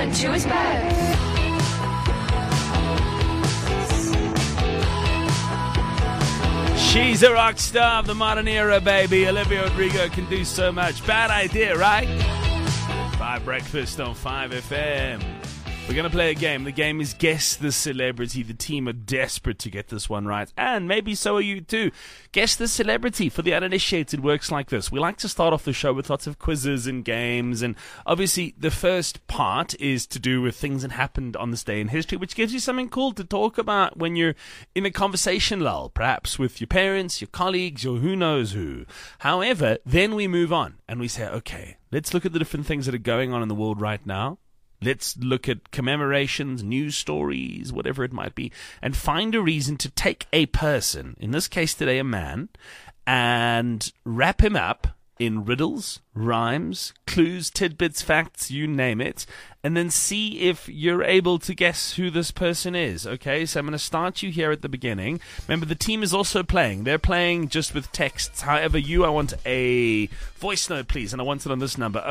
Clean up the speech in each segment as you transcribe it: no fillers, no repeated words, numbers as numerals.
and 2 is better. She's a rock star of the modern era, baby. Olivia Rodrigo can do so much. Bad idea, right? 5 Breakfast on 5FM. We're going to play a game. The game is Guess the Celebrity. The team are desperate to get this one right. And maybe so are you too. Guess the Celebrity. For the uninitiated, works like this. We like to start off the show with lots of quizzes and games. And obviously, the first part is to do with things that happened on this day in history, which gives you something cool to talk about when you're in a conversation lull, perhaps with your parents, your colleagues, or who knows who. However, then we move on and we say, okay, let's look at the different things that are going on in the world right now. Let's look at commemorations, news stories, whatever it might be, and find a reason to take a person, in this case today a man, and wrap him up in riddles, rhymes, clues, tidbits, facts, you name it, and then see if you're able to guess who this person is, okay? So I'm going to start you here at the beginning. Remember, the team is also playing. They're playing just with texts. However, I want a voice note, please, and I want it on this number,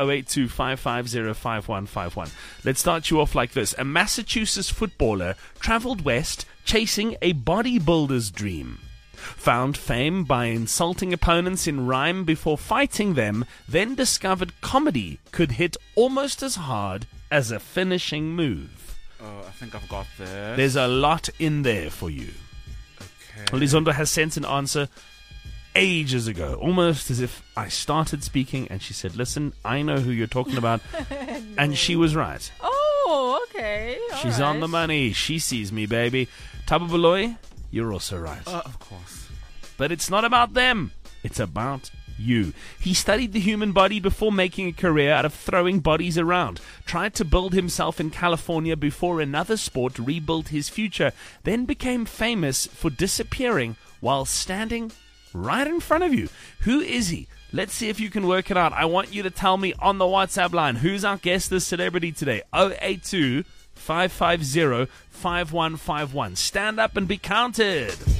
082-550-5151. Let's start you off like this. A Massachusetts footballer traveled west chasing a bodybuilder's dream. Found fame by insulting opponents in rhyme before fighting them, then discovered comedy could hit almost as hard as a finishing move. Oh, I think I've got this. There's a lot in there for you. Okay. Elizondo has sent an answer ages ago, almost as if I started speaking and she said, listen, I know who you're talking about. No. And she was right. Oh, okay. She's on the money. She sees me, baby. Tabu Baloy, you're also right. Of course. But it's not about them. It's about you. He studied the human body before making a career out of throwing bodies around. Tried to build himself in California before another sport rebuilt his future. Then became famous for disappearing while standing right in front of you. Who is he? Let's see if you can work it out. I want you to tell me on the WhatsApp line. Who's our Guess the Celebrity today? 082 550 5151. Stand up and be counted.